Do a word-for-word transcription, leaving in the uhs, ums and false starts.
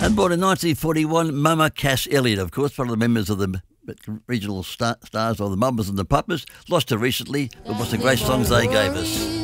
And born in nineteen forty-one, Mama Cass Elliott, of course, one of the members of the regional star- stars of the Mamas and the Papas. Lost her recently, but what's the great songs they gave us.